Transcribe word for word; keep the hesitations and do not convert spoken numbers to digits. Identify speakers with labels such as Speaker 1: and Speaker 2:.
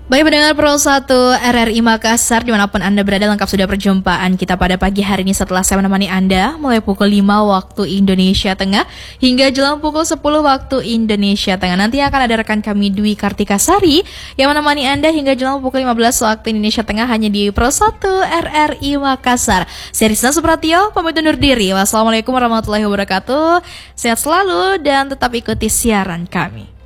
Speaker 1: Baik pendengar Pro satu R R I Makassar, dimanapun Anda berada, lengkap sudah perjumpaan kita pada pagi hari ini setelah saya menemani Anda mulai pukul lima waktu Indonesia Tengah hingga jelang pukul sepuluh waktu Indonesia Tengah. Nanti akan ada rekan kami Dwi Kartika Sari yang menemani Anda hingga jelang pukul lima belas waktu Indonesia Tengah hanya di Pro satu R R I Makassar. Saya Rizna Supratio, pamit undur diri. Wassalamualaikum warahmatullahi wabarakatuh. Sehat selalu dan tetap ikuti siaran kami.